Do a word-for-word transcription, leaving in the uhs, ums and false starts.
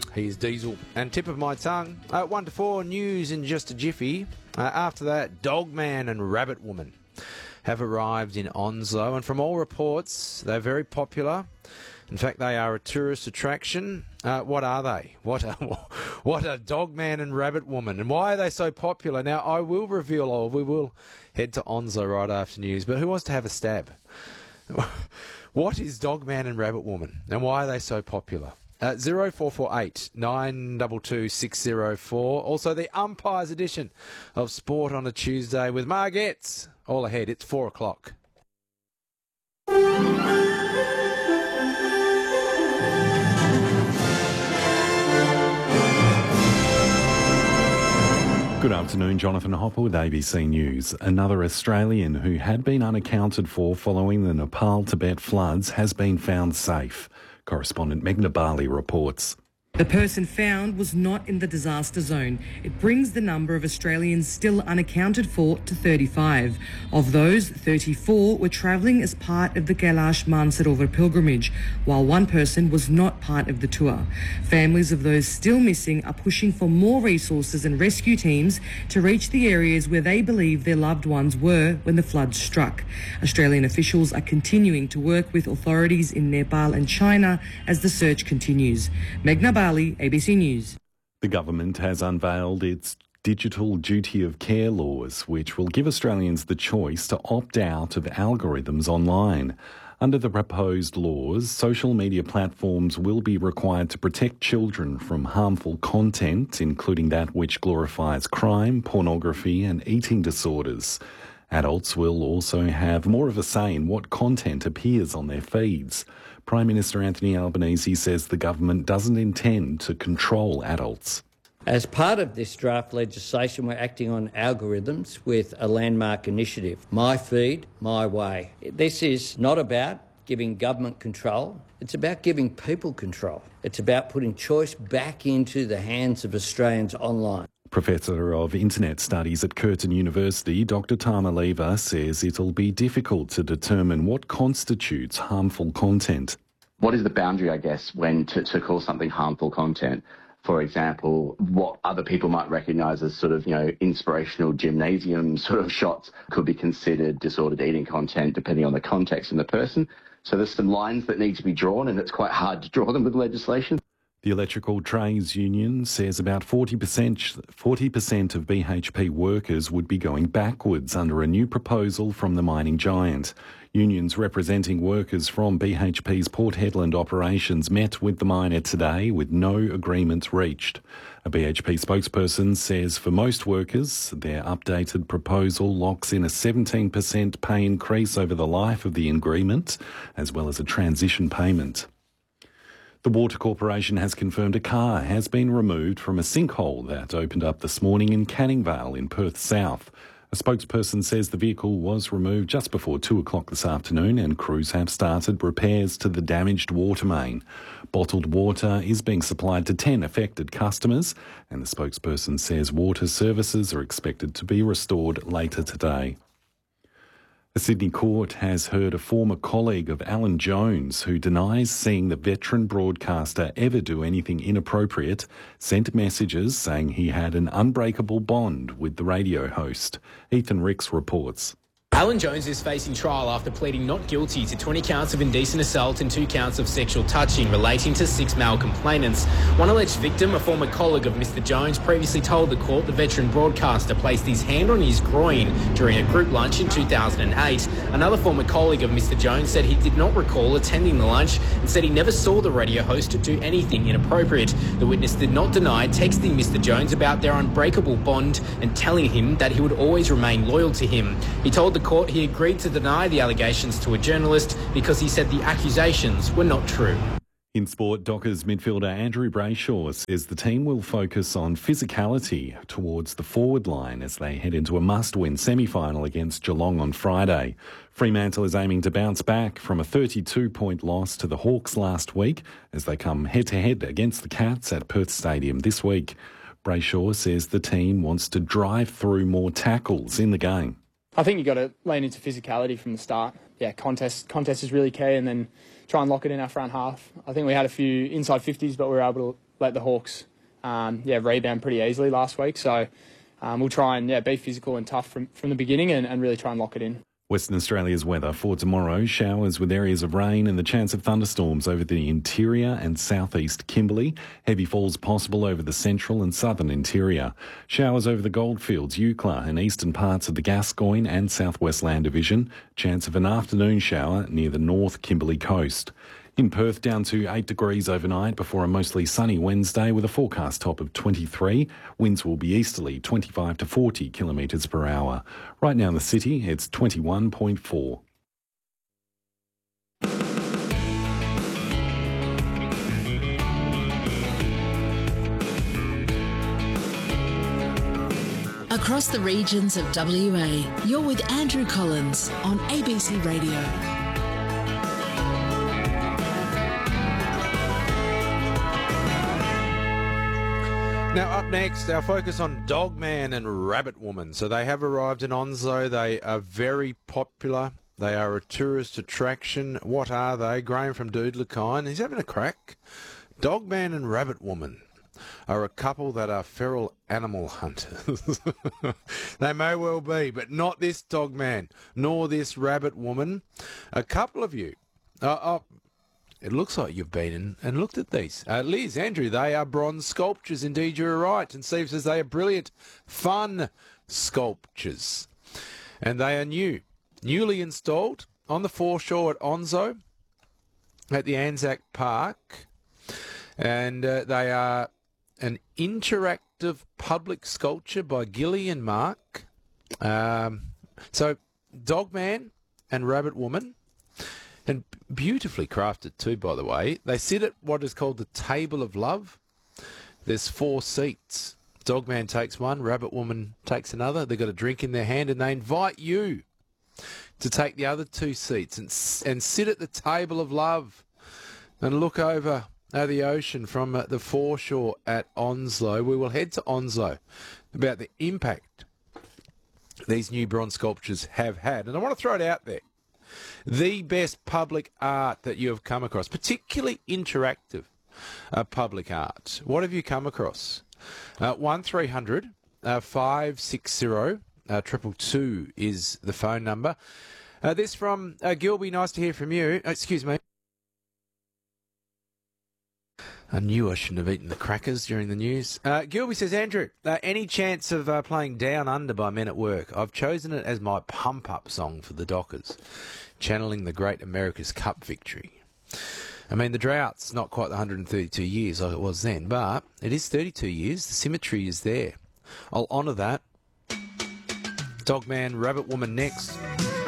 He's Diesel. And tip of my tongue, uh, one to four, news in just a jiffy. Uh, after that, Dogman and Rabbit Woman have arrived in Onslow, and from all reports, they're very popular. In fact, they are a tourist attraction. Uh, what are they? What are, what are Dogman and Rabbit Woman? And why are they so popular? Now, I will reveal all. We will head to Onslow right after news, but who wants to have a stab? What is Dogman and Rabbit Woman, and why are they so popular? Uh, zero four four eight nine two two six zero four. Also, the Umpires edition of Sport on a Tuesday with Margetts. All ahead. It's four o'clock. Good afternoon, Jonathan Hopper with A B C News. Another Australian who had been unaccounted for following the Nepal-Tibet floods has been found safe. Correspondent Meghna Bali reports. The person found was not in the disaster zone. It brings the number of Australians still unaccounted for to thirty-five. Of those, thirty-four were travelling as part of the Kailash Mansarovar pilgrimage, while one person was not part of the tour. Families of those still missing are pushing for more resources and rescue teams to reach the areas where they believe their loved ones were when the floods struck. Australian officials are continuing to work with authorities in Nepal and China as the search continues. Meghna Bali, A B C News. The government has unveiled its digital duty of care laws, which will give Australians the choice to opt out of algorithms online. Under the proposed laws, social media platforms will be required to protect children from harmful content, including that which glorifies crime, pornography and eating disorders. Adults will also have more of a say in what content appears on their feeds. Prime Minister Anthony Albanese says the government doesn't intend to control adults. As part of this draft legislation, we're acting on algorithms with a landmark initiative, My Feed, My Way. This is not about giving government control, it's about giving people control. It's about putting choice back into the hands of Australians online. Professor of Internet Studies at Curtin University, Doctor Tama Lever, says it'll be difficult to determine what constitutes harmful content. What is the boundary, I guess, when to, to call something harmful content? For example, what other people might recognise as sort of, you know, inspirational gymnasium sort of shots could be considered disordered eating content depending on the context and the person. So there's some lines that need to be drawn, and it's quite hard to draw them with legislation. The Electrical Trades Union says about forty percent, forty percent of B H P workers would be going backwards under a new proposal from the mining giant. Unions representing workers from B H P's Port Hedland operations met with the miner today with no agreement reached. A B H P spokesperson says for most workers, their updated proposal locks in a seventeen percent pay increase over the life of the agreement, as well as a transition payment. The Water Corporation has confirmed a car has been removed from a sinkhole that opened up this morning in Canning Vale in Perth South. A spokesperson says the vehicle was removed just before two o'clock this afternoon and crews have started repairs to the damaged water main. Bottled water is being supplied to ten affected customers, and the spokesperson says water services are expected to be restored later today. A Sydney court has heard a former colleague of Alan Jones, who denies seeing the veteran broadcaster ever do anything inappropriate, sent messages saying he had an unbreakable bond with the radio host. Ethan Ricks reports. Alan Jones is facing trial after pleading not guilty to twenty counts of indecent assault and two counts of sexual touching relating to six male complainants. One alleged victim, a former colleague of Mister Jones, previously told the court the veteran broadcaster placed his hand on his groin during a group lunch in two thousand eight. Another former colleague of Mister Jones said he did not recall attending the lunch and said he never saw the radio host do anything inappropriate. The witness did not deny texting Mister Jones about their unbreakable bond and telling him that he would always remain loyal to him. He told the court he agreed to deny the allegations to a journalist because he said the accusations were not true. In sport, Dockers midfielder Andrew Brayshaw says the team will focus on physicality towards the forward line as they head into a must-win semi-final against Geelong on Friday. Fremantle is aiming to bounce back from a thirty-two point loss to the Hawks last week as they come head-to-head against the Cats at Perth Stadium this week. Brayshaw says the team wants to drive through more tackles in the game. I think you've got to lean into physicality from the start. Yeah, contest contest is really key, and then try and lock it in our front half. I think we had a few inside fifties, but we were able to let the Hawks um, yeah rebound pretty easily last week. So um, we'll try and yeah be physical and tough from, from the beginning and, and really try and lock it in. Western Australia's weather for tomorrow: showers with areas of rain and the chance of thunderstorms over the interior and southeast Kimberley. Heavy falls possible over the central and southern interior. Showers over the Goldfields, Eucla and eastern parts of the Gascoyne and southwest Land Division. Chance of an afternoon shower near the north Kimberley coast. In Perth, down to eight degrees overnight before a mostly sunny Wednesday with a forecast top of twenty-three. Winds will be easterly, twenty-five to forty kilometres per hour. Right now in the city, it's twenty-one point four. Across the regions of W A, you're with Andrew Collins on A B C Radio. Now, up next, our focus on Dogman and Rabbit Woman. So they have arrived in Onslow. They are very popular. They are a tourist attraction. What are they? Graham from Doodlakine, he's having a crack. Dogman and Rabbit Woman are a couple that are feral animal hunters. They may well be, but not this Dogman, nor this Rabbit Woman. A couple of you. Uh, uh, It looks like you've been in and looked at these. Uh, Liz, Andrew, they are bronze sculptures. Indeed, you're right. And Steve says they are brilliant, fun sculptures. And they are new. Newly installed on the foreshore at Onslow at the Anzac Park. And uh, they are an interactive public sculpture by Gilly and Mark. Um, so, Dogman and Rabbit Woman. And beautifully crafted too, by the way. They sit at what is called the Table of Love. There's four seats. Dogman takes one, Rabbit Woman takes another. They've got a drink in their hand and they invite you to take the other two seats and, and sit at the Table of Love and look over at the ocean from uh, the foreshore at Onslow. We will head to Onslow about the impact these new bronze sculptures have had. And I want to throw it out there. The best public art that you have come across, particularly interactive uh, public art. What have you come across? Uh, one three hundred five six zero triple two is the phone number. Uh, this from uh, Gilby. Nice to hear from you. Uh, excuse me. I knew I shouldn't have eaten the crackers during the news. Uh, Gilby says, Andrew, uh, any chance of uh, playing Down Under by Men at Work? I've chosen it as my pump-up song for the Dockers, channeling the great America's Cup victory. I mean, the drought's not quite the one hundred thirty-two years like it was then, but it is thirty-two years. The symmetry is there. I'll honour that. Dogman, Rabbit Woman next.